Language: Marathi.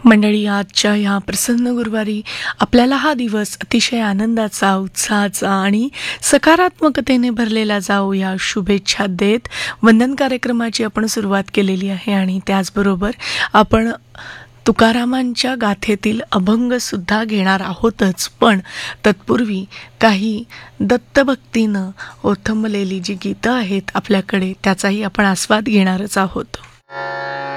मंडळी, आजच्या ह्या प्रसन्न गुरुवारी आपल्याला हा दिवस अतिशय आनंदाचा, उत्साहाचा आणि सकारात्मकतेने भरलेला जावो या शुभेच्छा देत वंदन कार्यक्रमाची आपण सुरुवात केलेली आहे. आणि त्याचबरोबर आपण तुकारामांच्या गाथेतील अभंगसुद्धा घेणार आहोतच, पण तत्पूर्वी काही दत्तभक्तीनं ओथंबलेली जी गीतं आहेत आपल्याकडे, त्याचाही आपण आस्वाद घेणारच आहोत.